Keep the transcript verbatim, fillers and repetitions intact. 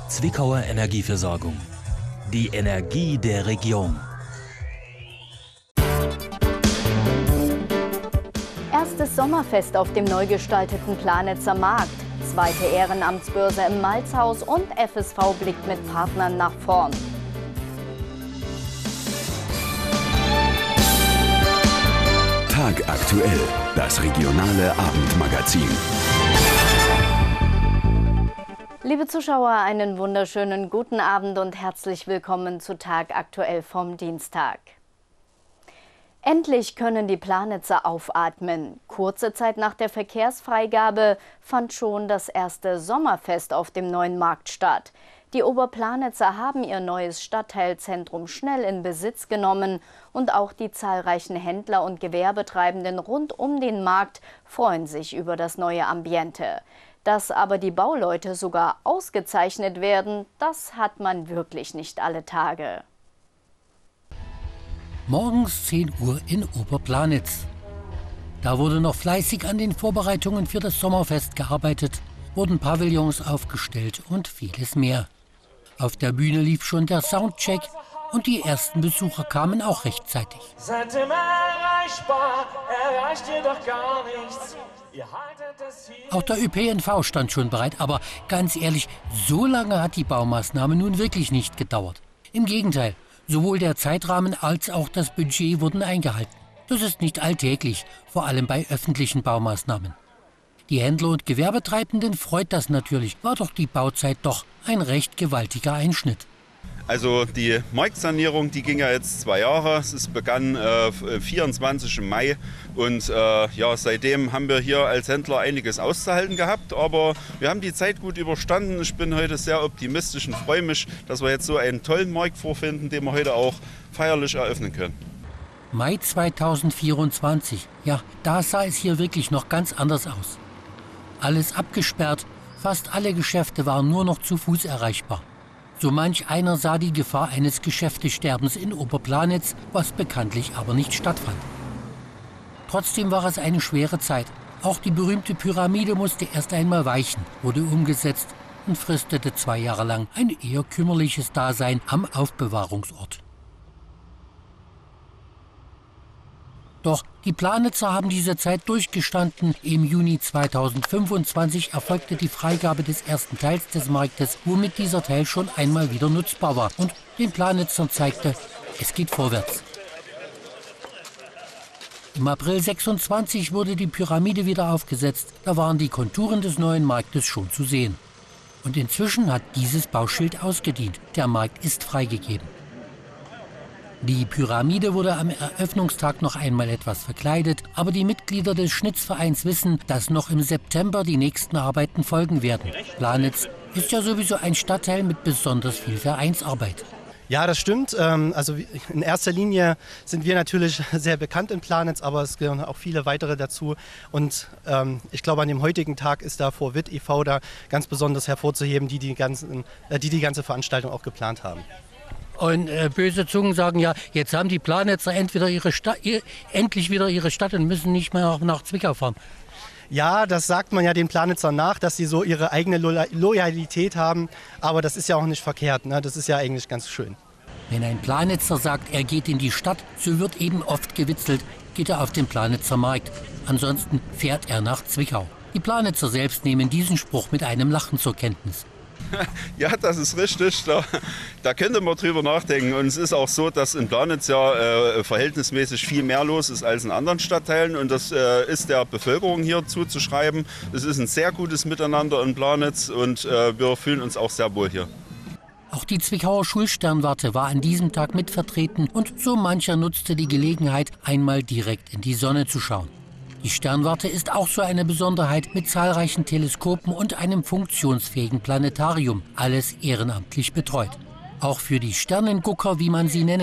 Zwickauer Energieversorgung. Die Energie der Region. Erstes Sommerfest auf dem neu gestalteten Planitzer Markt. Zweite Ehrenamtsbörse im Malzhaus und F S V blickt mit Partnern nach vorn. Tagaktuell, das regionale Abendmagazin. Liebe Zuschauer, einen wunderschönen guten Abend und herzlich willkommen zu Tagaktuell vom Dienstag. Endlich können die Planitzer aufatmen. Kurze Zeit nach der Verkehrsfreigabe fand schon das erste Sommerfest auf dem neuen Markt statt. Die Oberplanitzer haben ihr neues Stadtteilzentrum schnell in Besitz genommen und auch die zahlreichen Händler und Gewerbetreibenden rund um den Markt freuen sich über das neue Ambiente. Dass aber die Bauleute sogar ausgezeichnet werden, das hat man wirklich nicht alle Tage. Morgens zehn Uhr in Oberplanitz. Da wurde noch fleißig an den Vorbereitungen für das Sommerfest gearbeitet, wurden Pavillons aufgestellt und vieles mehr. Auf der Bühne lief schon der Soundcheck und die ersten Besucher kamen auch rechtzeitig. Seitdem erreichbar, erreicht ihr doch gar nichts. Ihr haltet es hier. Auch der Ö P N V stand schon bereit, aber ganz ehrlich, so lange hat die Baumaßnahme nun wirklich nicht gedauert. Im Gegenteil. Sowohl der Zeitrahmen als auch das Budget wurden eingehalten. Das ist nicht alltäglich, vor allem bei öffentlichen Baumaßnahmen. Die Händler und Gewerbetreibenden freut das natürlich, war doch die Bauzeit doch ein recht gewaltiger Einschnitt. Also die Marktsanierung, die ging ja jetzt zwei Jahre. Es begann äh, vierundzwanzigsten Mai und äh, ja, seitdem haben wir hier als Händler einiges auszuhalten gehabt. Aber wir haben die Zeit gut überstanden. Ich bin heute sehr optimistisch und freue mich, dass wir jetzt so einen tollen Markt vorfinden, den wir heute auch feierlich eröffnen können. Mai zweitausendvierundzwanzig, ja, da sah es hier wirklich noch ganz anders aus. Alles abgesperrt, fast alle Geschäfte waren nur noch zu Fuß erreichbar. So manch einer sah die Gefahr eines Geschäftesterbens in Oberplanitz, was bekanntlich aber nicht stattfand. Trotzdem war es eine schwere Zeit. Auch die berühmte Pyramide musste erst einmal weichen, wurde umgesetzt und fristete zwei Jahre lang ein eher kümmerliches Dasein am Aufbewahrungsort. Doch die Planitzer haben diese Zeit durchgestanden. Im Juni zweitausendfünfundzwanzig erfolgte die Freigabe des ersten Teils des Marktes, womit dieser Teil schon einmal wieder nutzbar war und den Planitzern zeigte, es geht vorwärts. Im April sechsundzwanzig wurde die Pyramide wieder aufgesetzt. Da waren die Konturen des neuen Marktes schon zu sehen. Und inzwischen hat dieses Bauschild ausgedient. Der Markt ist freigegeben. Die Pyramide wurde am Eröffnungstag noch einmal etwas verkleidet, aber die Mitglieder des Schnitzvereins wissen, dass noch im September die nächsten Arbeiten folgen werden. Planitz ist ja sowieso ein Stadtteil mit besonders viel Vereinsarbeit. Ja, das stimmt. Also in erster Linie sind wir natürlich sehr bekannt in Planitz, aber es gehören auch viele weitere dazu. Und ich glaube, an dem heutigen Tag ist da Vorwitt e V da ganz besonders hervorzuheben, die die, ganzen, die die ganze Veranstaltung auch geplant haben. Und äh, böse Zungen sagen ja, jetzt haben die Planitzer entweder ihre Stadt, ihr, endlich wieder ihre Stadt und müssen nicht mehr nach, nach Zwickau fahren. Ja, das sagt man ja den Planitzern nach, dass sie so ihre eigene Lo Loyalität haben. Aber das ist ja auch nicht verkehrt, ne? Das ist ja eigentlich ganz schön. Wenn ein Planitzer sagt, er geht in die Stadt, so wird eben oft gewitzelt, geht er auf den Planitzer Markt. Ansonsten fährt er nach Zwickau. Die Planitzer selbst nehmen diesen Spruch mit einem Lachen zur Kenntnis. Ja, das ist richtig. Da, da könnte man drüber nachdenken. Und es ist auch so, dass in Planitz ja äh, verhältnismäßig viel mehr los ist als in anderen Stadtteilen. Und das äh, ist der Bevölkerung hier zuzuschreiben. Es ist ein sehr gutes Miteinander in Planitz und äh, wir fühlen uns auch sehr wohl hier. Auch die Zwickauer Schulsternwarte war an diesem Tag mitvertreten und so mancher nutzte die Gelegenheit, einmal direkt in die Sonne zu schauen. Die Sternwarte ist auch so eine Besonderheit mit zahlreichen Teleskopen und einem funktionsfähigen Planetarium, alles ehrenamtlich betreut. Auch für die Sternengucker, wie man sie nennt,